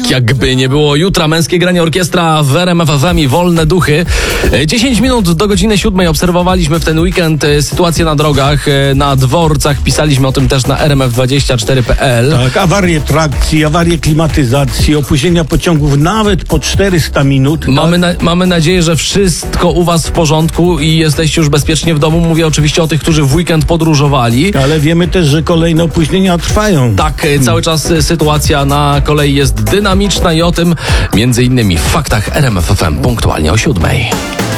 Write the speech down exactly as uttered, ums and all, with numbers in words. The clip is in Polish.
Tak jakby nie było jutra, męskie granie orkiestra w R M F F M i Wolne Duchy. dziesięć minut do godziny siódmej obserwowaliśmy w ten weekend sytuację na drogach, na dworcach, pisaliśmy o tym też na R M F dwadzieścia cztery kropka p l. Tak, awarie trakcji, awarie klimatyzacji, opóźnienia pociągów nawet po czterysta minut. Mamy, na, mamy nadzieję, że wszystko u was w porządku i jesteście już bezpiecznie w domu. Mówię oczywiście o tych, którzy w weekend podróżowali. Ale wiemy też, że kolejne opóźnienia trwają. Tak, cały czas sytuacja na kolei jest dynamiczna i o tym między innymi w faktach R M F F M punktualnie o siódmej.